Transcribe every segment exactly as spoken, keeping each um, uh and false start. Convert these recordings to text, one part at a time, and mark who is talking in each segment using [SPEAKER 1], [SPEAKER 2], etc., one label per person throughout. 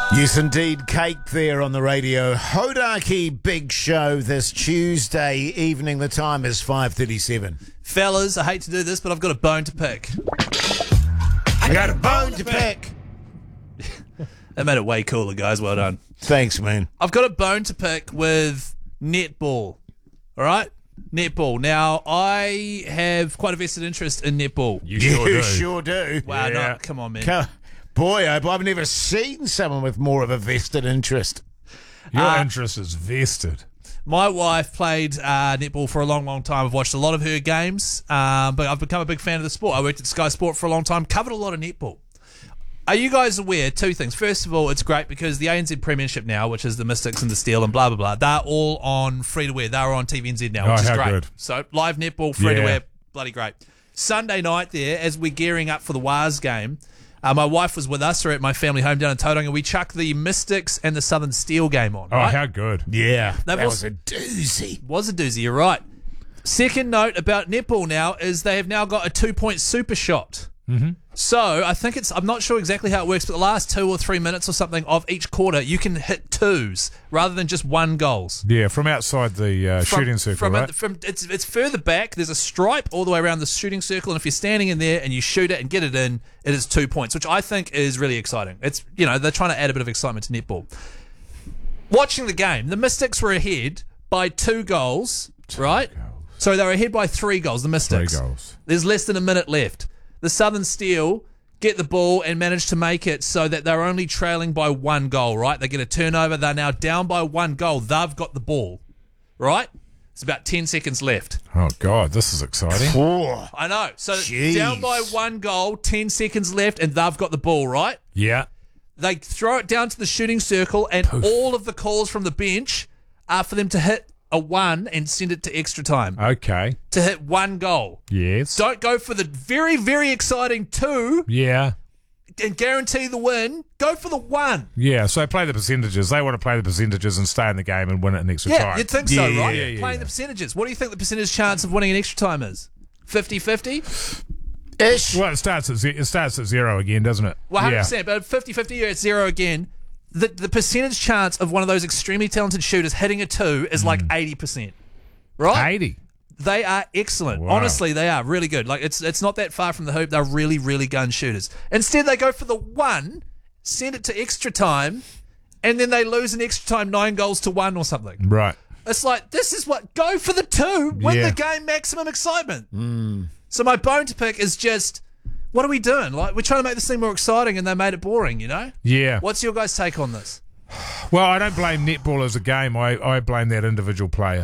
[SPEAKER 1] Yes, indeed. Cake there on the radio. Hodaki Big Show this Tuesday evening. The time is five thirty-seven.
[SPEAKER 2] Fellas, I hate to do this, but I've got a bone to pick.
[SPEAKER 1] I got a bone to pick.
[SPEAKER 2] That made it way cooler, guys. Well done.
[SPEAKER 1] Thanks, man.
[SPEAKER 2] I've got a bone to pick with netball. All right? Netball. Now, I have quite a vested interest in netball.
[SPEAKER 3] You sure
[SPEAKER 1] you
[SPEAKER 3] do.
[SPEAKER 1] sure do.
[SPEAKER 2] Wow,
[SPEAKER 3] Yeah.
[SPEAKER 2] no, come on, man.
[SPEAKER 1] Co- Boy, I've I've never seen someone with more of a vested interest.
[SPEAKER 3] Your
[SPEAKER 2] Uh,
[SPEAKER 3] interest is vested.
[SPEAKER 2] My wife played uh, netball for a long, long time. I've watched a lot of her games, um, but I've become a big fan of the sport. I worked at Sky Sport for a long time, covered a lot of netball. Are you guys aware? Two things. First of all, it's great because the A N Z Premiership now, which is the Mystics and the Steel and blah, blah, blah, they're all on free-to-wear. They're on T V N Z now,
[SPEAKER 3] Oh,
[SPEAKER 2] which is
[SPEAKER 3] how
[SPEAKER 2] great.
[SPEAKER 3] good.
[SPEAKER 2] So live netball, free-to-wear,
[SPEAKER 3] Yeah.
[SPEAKER 2] bloody great. Sunday night there, as we're gearing up for the Wars game, uh, my wife was with us. We're at my family home down in Tauranga. We chucked the Mystics and the Southern Steel game on.
[SPEAKER 3] Oh,
[SPEAKER 2] right?
[SPEAKER 3] how good.
[SPEAKER 1] Yeah,
[SPEAKER 2] They've
[SPEAKER 1] that
[SPEAKER 2] also-
[SPEAKER 1] was a doozy.
[SPEAKER 2] Was a doozy, you're right. Second note about netball now is they have now got a two-point super shot. Mm-hmm. So I think it's, I'm not sure exactly how it works, but the last two or three minutes or something of each quarter, you can hit twos rather than just one goals.
[SPEAKER 3] Yeah, from outside the uh,
[SPEAKER 2] From-
[SPEAKER 3] shooting circle,
[SPEAKER 2] from,
[SPEAKER 3] right?
[SPEAKER 2] from it's it's further back. There's a stripe all the way around the shooting circle, and if you're standing in there and you shoot it and get it in, it is two points, which I think is really exciting. It's, you know, they're trying to add a bit of excitement to netball. Watching the game, the Mystics were ahead by two goals, right?
[SPEAKER 3] goals.
[SPEAKER 2] So they were ahead by three goals. The Mystics.
[SPEAKER 3] Three goals.
[SPEAKER 2] There's less than a minute left. The Southern Steel get the ball and manage to make it so that they're only trailing by one goal, right? They get a turnover. They're now down by one goal. They've got the ball, right? It's about ten seconds left.
[SPEAKER 3] Oh, God, this is exciting.
[SPEAKER 1] Oh,
[SPEAKER 2] I know. So
[SPEAKER 1] Jeez.
[SPEAKER 2] down by one goal, ten seconds left, and they've got the ball, right?
[SPEAKER 3] Yeah.
[SPEAKER 2] They throw it down to the shooting circle, and all of the calls from the bench are for them to hit a one and send it to extra time.
[SPEAKER 3] Okay.
[SPEAKER 2] To hit one goal.
[SPEAKER 3] Yes.
[SPEAKER 2] Don't go for the very, very exciting two
[SPEAKER 3] Yeah.
[SPEAKER 2] and guarantee the win. Go for the one.
[SPEAKER 3] Yeah, so play the percentages. They want to play the percentages and stay in the game and win it in extra
[SPEAKER 2] Yeah,
[SPEAKER 3] time.
[SPEAKER 2] you'd think so,
[SPEAKER 3] Yeah,
[SPEAKER 2] right?
[SPEAKER 3] yeah, yeah,
[SPEAKER 2] Playing
[SPEAKER 3] yeah.
[SPEAKER 2] the percentages. What do you think the percentage chance of winning in extra time is? fifty-fifty?
[SPEAKER 1] ish.
[SPEAKER 3] Well, it starts at ze- it starts at zero again, doesn't it?
[SPEAKER 2] Well, one hundred
[SPEAKER 3] Yeah.
[SPEAKER 2] percent, but fifty-fifty, you're at zero again. The the percentage chance of one of those extremely talented shooters hitting a two is like eighty percent. Right?
[SPEAKER 3] eighty.
[SPEAKER 2] They are excellent.
[SPEAKER 3] Wow.
[SPEAKER 2] Honestly, they are really good. Like it's it's not that far from the hoop. They're really, really gun shooters. Instead, they go for the one, send it to extra time, and then they lose in extra time nine goals to one or something.
[SPEAKER 3] Right.
[SPEAKER 2] It's like, this is what, go for the two, win
[SPEAKER 3] Yeah.
[SPEAKER 2] the game, maximum excitement. Mm. So my bone to pick is just, what are we doing? Like, we're trying to make this thing more exciting, and they made it boring, you know?
[SPEAKER 3] Yeah.
[SPEAKER 2] What's your guys' take on this?
[SPEAKER 3] Well, I don't blame netball as a game. I, I blame that individual player.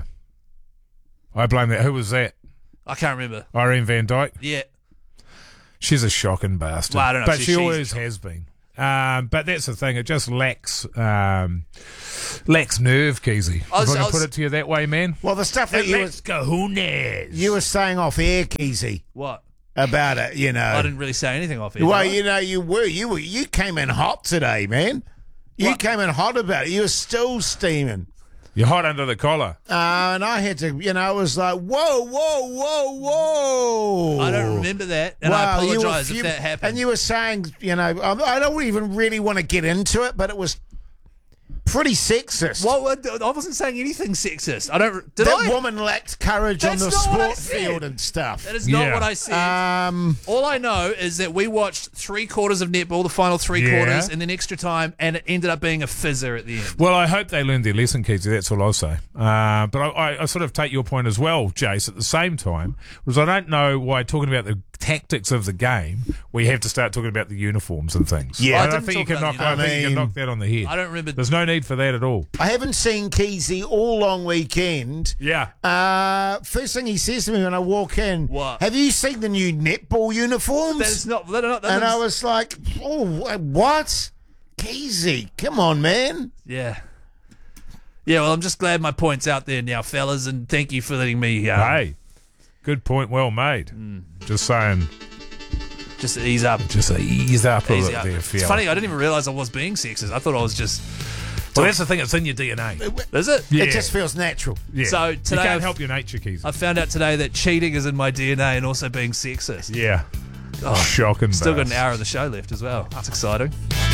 [SPEAKER 3] I blame that. Who was that?
[SPEAKER 2] I can't remember.
[SPEAKER 3] Irene Van Dyke?
[SPEAKER 2] Yeah.
[SPEAKER 3] She's a shocking bastard.
[SPEAKER 2] Well, I don't know
[SPEAKER 3] but
[SPEAKER 2] if
[SPEAKER 3] she
[SPEAKER 2] she's-
[SPEAKER 3] always has been. Um, but that's the thing. It just lacks um, lacks nerve, Keezy.
[SPEAKER 2] I was-
[SPEAKER 3] if I
[SPEAKER 2] I
[SPEAKER 3] can
[SPEAKER 2] was-
[SPEAKER 3] put it to you that way, man.
[SPEAKER 1] Well, the stuff that
[SPEAKER 3] It
[SPEAKER 1] you were,
[SPEAKER 3] lacks kahunas.
[SPEAKER 1] you were saying off air, Keezy,
[SPEAKER 2] What?
[SPEAKER 1] about it, you know.
[SPEAKER 2] I didn't really say anything off it.
[SPEAKER 1] Well,
[SPEAKER 2] did I?
[SPEAKER 1] you know, you were you were you came in hot today, man. You
[SPEAKER 2] What?
[SPEAKER 1] came in hot about it. You were still steaming.
[SPEAKER 3] You're hot under the collar.
[SPEAKER 1] Uh, and I had to, you know, I was like, whoa, whoa, whoa, whoa.
[SPEAKER 2] I don't remember that, and I
[SPEAKER 1] Wow, you were
[SPEAKER 2] apologise if
[SPEAKER 1] fum-
[SPEAKER 2] that happened.
[SPEAKER 1] And you were saying, you know, um, I don't even really want to get into it, but it was pretty sexist.
[SPEAKER 2] What, what- I wasn't saying anything sexist. I don't. Did
[SPEAKER 1] that
[SPEAKER 2] I?
[SPEAKER 1] woman lacked courage
[SPEAKER 2] That's
[SPEAKER 1] on the
[SPEAKER 2] not what I
[SPEAKER 1] sport
[SPEAKER 2] said.
[SPEAKER 1] field and stuff.
[SPEAKER 2] That is not
[SPEAKER 3] Yeah.
[SPEAKER 2] what I said.
[SPEAKER 1] Um,
[SPEAKER 2] All I know is that we watched three quarters of netball, the final three
[SPEAKER 3] Yeah.
[SPEAKER 2] quarters, and then extra time, and it ended up being a fizzer at the end.
[SPEAKER 3] Well, I hope they learned their lesson, Keezy. That's all I'll say. Uh, but I, I, I sort of take your point as well, Jace, at the same time, because I don't know why talking about the tactics of the game, we have to start talking about the uniforms and things.
[SPEAKER 1] Yeah.
[SPEAKER 3] I,
[SPEAKER 1] I
[SPEAKER 3] don't
[SPEAKER 2] didn't
[SPEAKER 3] think you
[SPEAKER 2] talk
[SPEAKER 3] can
[SPEAKER 2] about
[SPEAKER 3] knock.
[SPEAKER 2] the
[SPEAKER 3] I, think you can
[SPEAKER 1] uniform.
[SPEAKER 3] knock that on the head.
[SPEAKER 2] I don't remember.
[SPEAKER 3] There's no need for that at all.
[SPEAKER 1] I haven't seen Keezy all long weekend.
[SPEAKER 3] Yeah.
[SPEAKER 1] Uh, first thing he says to me when I walk in,
[SPEAKER 2] What?
[SPEAKER 1] have you seen the new netball uniforms?
[SPEAKER 2] That is not. That are not that
[SPEAKER 1] and I
[SPEAKER 2] is-
[SPEAKER 1] was like, oh, what? Keezy, come on, man.
[SPEAKER 2] yeah. Yeah, well, I'm just glad my point's out there now, fellas, and thank you for letting me uh,
[SPEAKER 3] Hey, good point. Well made. Just saying.
[SPEAKER 2] just ease up.
[SPEAKER 3] Just ease up a
[SPEAKER 2] Ease
[SPEAKER 3] bit
[SPEAKER 2] up.
[SPEAKER 3] there,
[SPEAKER 2] It's
[SPEAKER 3] fella.
[SPEAKER 2] funny, I didn't even realise I was being sexist. I thought I was just.
[SPEAKER 3] Well, that's the thing. It's in your D N A.
[SPEAKER 2] Is it?
[SPEAKER 3] Yeah.
[SPEAKER 1] It just feels natural.
[SPEAKER 3] Yeah.
[SPEAKER 2] So
[SPEAKER 3] you
[SPEAKER 2] today
[SPEAKER 3] can't
[SPEAKER 2] I've-
[SPEAKER 3] help your nature, Keezy.
[SPEAKER 2] I found out today that cheating is in my D N A and also being sexist.
[SPEAKER 3] Yeah. Shocking.
[SPEAKER 2] Still got an
[SPEAKER 3] bastard.
[SPEAKER 2] hour of the show left as well. That's exciting.